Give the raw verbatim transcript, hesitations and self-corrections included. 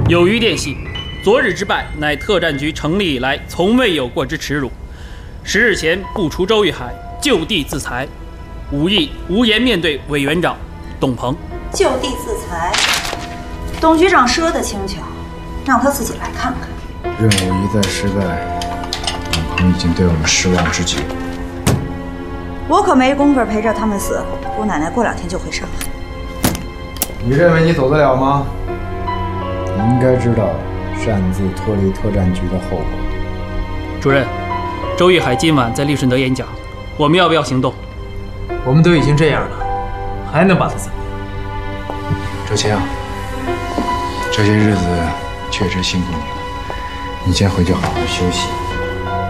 有余电系，昨日之败乃特战局成立以来从未有过之耻辱。十日前不除周玉海，就地自裁，武义无颜面对委员长董鹏。 就地自裁，董局长说的轻巧，让他自己来看看。 任务一再失败，董鹏已经对我们失望至极。 我可没工夫陪着他们死，姑奶奶过两天就回上海。 你认为你走得了吗？你应该知道擅自脱离特战局的后果。 主任，周玉海今晚在利顺德演讲，我们要不要行动？ 我们都已经这样了，还能把他怎么样？ 周青，这些日子确实辛苦你了，你先回去好好休息。